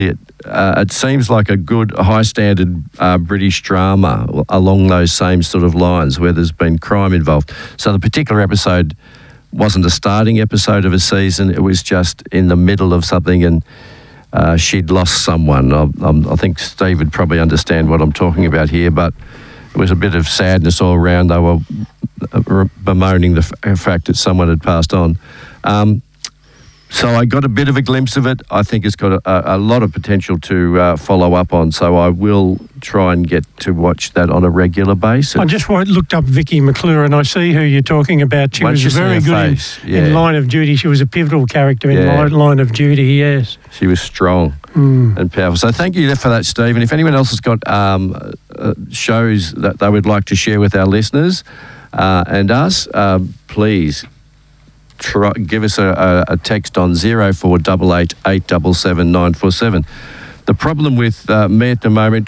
It seems like a good, high-standard British drama along those same sort of lines where there's been crime involved. So the particular episode wasn't a starting episode of a season. It was just in the middle of something and she'd lost someone. I think Steve would probably understand what I'm talking about here, but it was a bit of sadness all around. They were bemoaning the fact that someone had passed on. So I got a bit of a glimpse of it. I think it's got a lot of potential to follow up on, so I will try and get to watch that on a regular basis. I just looked up Vicky McClure and I see who you're talking about. She was very good in Line of Duty. She was a pivotal character in Line of Duty, yes. She was strong and powerful. So thank you for that, Steve. And if anyone else has got shows that they would like to share with our listeners and us, please give us a text on 0488 877 947. The problem with me at the moment,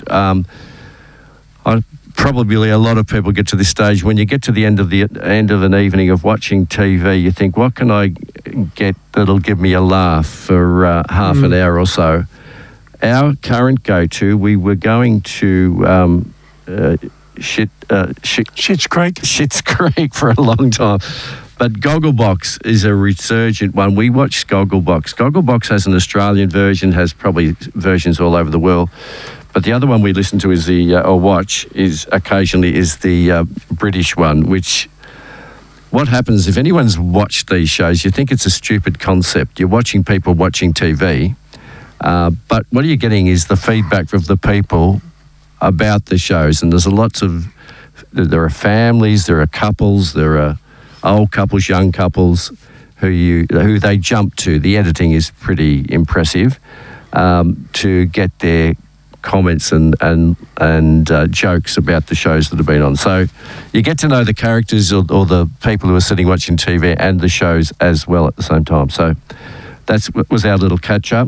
probably a lot of people get to this stage. When you get to the end of an evening of watching TV, you think, what can I get that'll give me a laugh for half an hour or so? Our current go-to, we were going to Schitt's Creek for a long time. But Gogglebox is a resurgent one. We watch Gogglebox. Gogglebox has an Australian version, has probably versions all over the world. But the other one we listen to is occasionally the British one, which, what happens if anyone's watched these shows, you think it's a stupid concept. You're watching people watching TV, but what you're getting is the feedback from the people about the shows. And there are families, there are couples, there are old couples, young couples who they jump to. The editing is pretty impressive to get their comments and jokes about the shows that have been on. So you get to know the characters or the people who are sitting watching TV and the shows as well at the same time. So that was our little catch-up.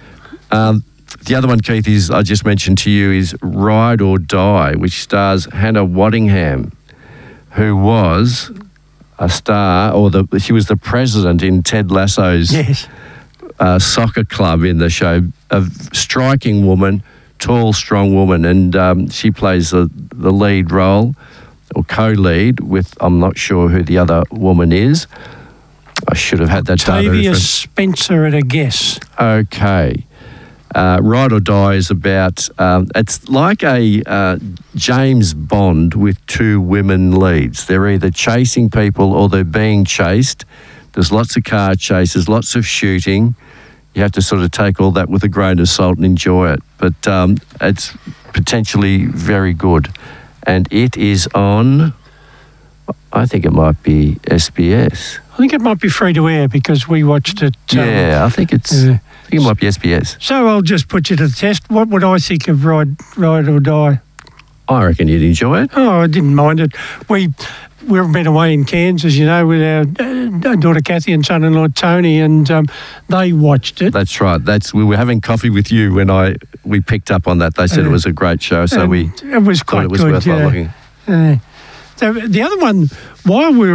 The other one, Keith, I just mentioned to you, is Ride or Die, which stars Hannah Waddingham, who was a star, she was the president in Ted Lasso's soccer club in the show. A striking woman, tall, strong woman, and she plays the lead role, or co-lead, with, I'm not sure who the other woman is. I should have had that data. Octavia Spencer at a guess. Okay. Ride or Die is about, it's like a James Bond with two women leads. They're either chasing people or they're being chased. There's lots of car chases, lots of shooting. You have to sort of take all that with a grain of salt and enjoy it. But it's potentially very good. And it is on, I think it might be SBS. I think it might be free to air because we watched it. I think it might be SBS. So I'll just put you to the test. What would I think of Ride or Die? I reckon you'd enjoy it. Oh, I didn't mind it. We've been away in Cairns, as you know, with our daughter Kathy and son-in-law Tony, and they watched it. That's right. We were having coffee with you when we picked up on that. They said it was a great show, so it was quite it was good. Worthwhile looking. So the other one, while we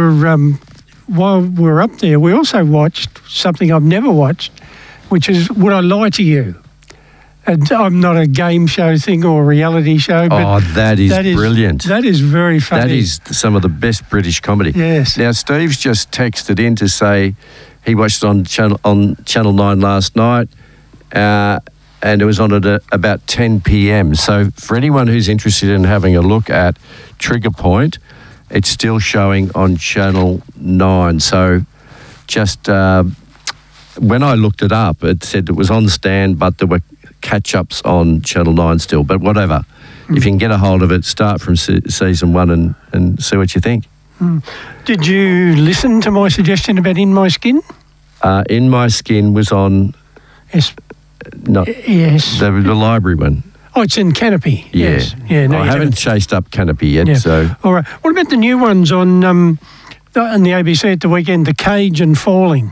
were up there, we also watched something I've never watched, which is Would I Lie to You? And I'm not a game show thing or a reality show, but that is brilliant. That is very funny. That is some of the best British comedy. Yes. Now, Steve's just texted in to say he watched it on Channel 9 last night, and it was on at about 10 p.m. So for anyone who's interested in having a look at Trigger Point, it's still showing on Channel 9. So just when I looked it up, it said it was on stand, but there were catch-ups on Channel 9 still. But whatever. If you can get a hold of it, start from season 1 and see what you think. Did you listen to my suggestion about In My Skin? In My Skin was on... Yes. The library one. Oh, it's in Canopy. Yeah. Yes. Yeah. No, I haven't chased up Canopy yet, so... All right. What about the new ones on the ABC at the weekend, The Cage and Falling?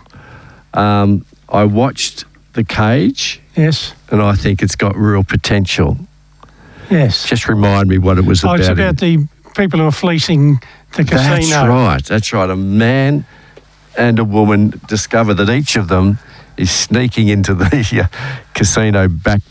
I watched The Cage. Yes. And I think it's got real potential. Yes. Just remind me what it was about. It's about the people who are fleecing the casino. That's right. A man and a woman discover that each of them is sneaking into the casino back